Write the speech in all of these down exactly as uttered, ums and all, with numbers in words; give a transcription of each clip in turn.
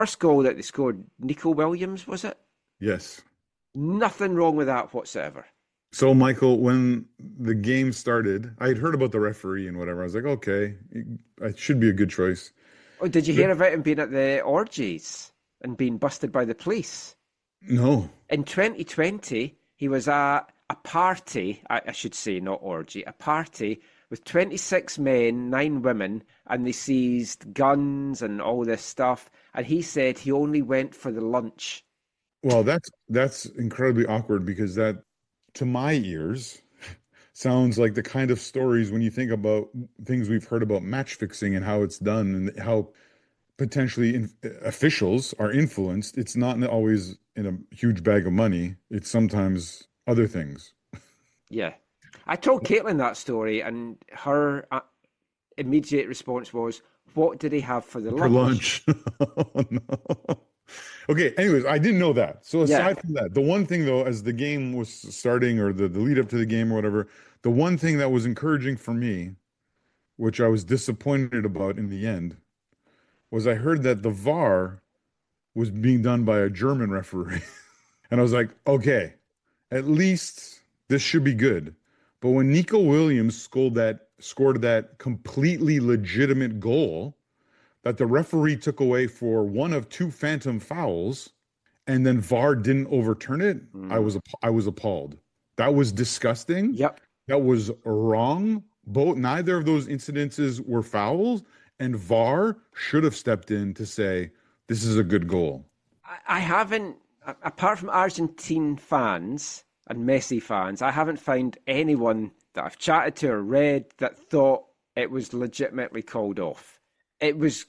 first goal that they scored, Nico Williams, was it? Yes. Nothing wrong with that whatsoever. So, Michael, when the game started, I had heard about the referee and whatever. I was like, okay, it should be a good choice. Oh, did you hear about him being at the orgies and being busted by the police? No. In twenty twenty, he was at a party, I, I should say, not orgy, a party with twenty-six men, nine women, and they seized guns and all this stuff. And he said he only went for the lunch. Well, that's that's incredibly awkward because that, to my ears, sounds like the kind of stories when you think about things we've heard about match fixing and how it's done and how potentially in, officials are influenced. It's not always in a huge bag of money. It's sometimes other things. Yeah. I told Caitlin that story, and her uh, immediate response was, "What did he have for the For lunch?" lunch. Oh, no. Okay, anyways, I didn't know that. So Yeah. aside from that, the one thing though, as the game was starting or the, the lead up to the game or whatever, the one thing that was encouraging for me, which I was disappointed about in the end, was I heard that the V A R was being done by a German referee. And I was like, okay, at least this should be good. But when Nico Williams scored that scored that completely legitimate goal that the referee took away for one of two phantom fouls, and then V A R didn't overturn it, I Mm. was I was appalled. That was disgusting. Yep. That was wrong. Both neither of those incidences were fouls, and V A R should have stepped in to say this is a good goal. I, I haven't, a- apart from Argentine fans and Messi fans, I haven't found anyone that I've chatted to or read that thought it was legitimately called off. It was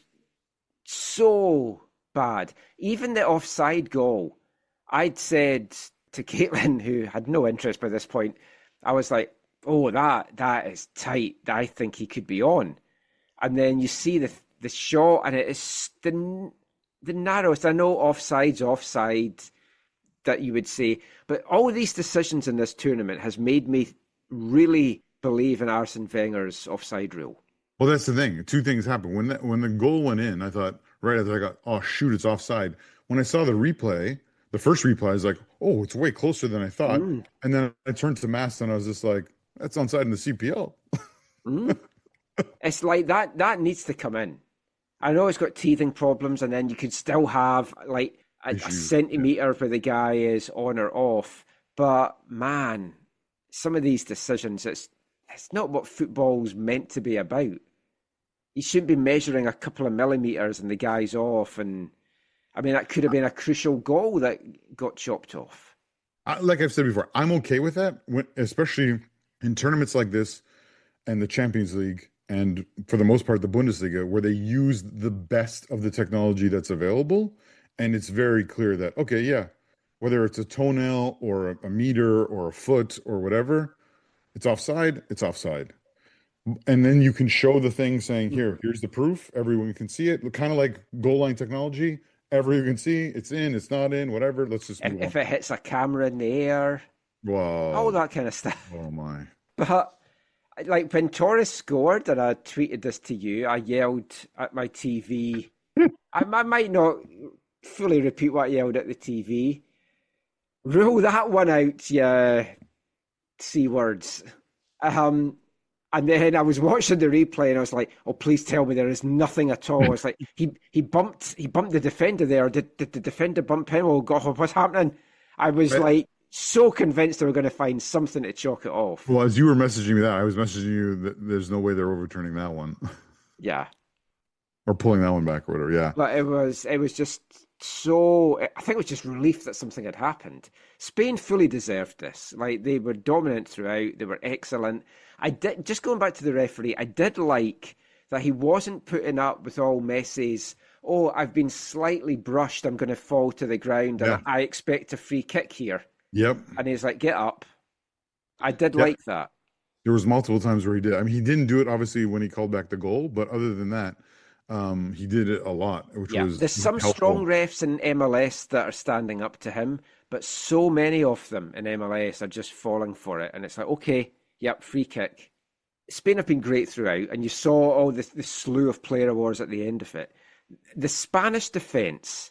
so bad. Even the offside goal, I'd said to Caitlin, who had no interest by this point, I was like, "Oh, that that is tight. I think he could be on." And then you see the the shot, and it is the the narrowest. I know offside's offside that you would say, but all these decisions in this tournament has made me really believe in Arsene Wenger's offside rule. Well, that's the thing. Two things happened. When that, when the goal went in, I thought right after I got, oh shoot, it's offside. When I saw the replay, the first replay, I was like, oh, it's way closer than I thought. Mm, And then I turned to Mass and I was just like, that's onside in the C P L. mm. It's like that. That needs to come in. I know it's got teething problems, and then you could still have like a, a Issues. Yeah. centimeter where the guy is on or off. But man, some of these decisions, it's it's not what football's meant to be about. You shouldn't be measuring a couple of millimeters and the guy's off. And I mean, that could have been a crucial goal that got chopped off. I, like I've said before, I'm okay with that, when, especially in tournaments like this and the Champions League, and for the most part, the Bundesliga, where they use the best of the technology that's available. And it's very clear that, okay, yeah, whether it's a toenail or a, a meter or a foot or whatever, it's offside, it's offside. And then you can show the thing saying, here, here's the proof. Everyone can see it. Kind of like goal line technology. Everyone can see it's in, it's not in, whatever. Let's just If, move on. if it hits a camera in the air, all Wow. that kind of stuff. Oh my. But like when Torres scored, and I tweeted this to you, I yelled at my T V. I, I might not fully repeat what I yelled at the T V. Rule that one out, yeah, C words. Um, and then I was watching the replay, and I was like, "Oh, please tell me there is nothing at all." I was like, "He he bumped he bumped the defender there. Did did the defender bump him? Oh God, what's happening?" I was Right. like so convinced they were going to find something to chalk it off. Well, as you were messaging me that, I was messaging you that there's no way they're overturning that one Yeah, or pulling that one back or whatever. Yeah. but it was it was just so. I think it was just relief that something had happened. Spain fully deserved this. Like they were dominant throughout. They were excellent. I did just going back to the referee. I did like that he wasn't putting up with all Messi's. Oh, I've been slightly brushed. I'm going to fall to the ground, and Yeah. I expect a free kick here. Yep. And he's like, "Get up." I did Yeah. like that. There was multiple times where he did. I mean, he didn't do it obviously when he called back the goal, but other than that, um, he did it a lot, which Yeah, was there's some strong helpful. refs in M L S that are standing up to him, but so many of them in M L S are just falling for it. And it's like, okay, yep, free kick. Spain have been great throughout, and you saw all the, the slew of player awards at the end of it. the Spanish defence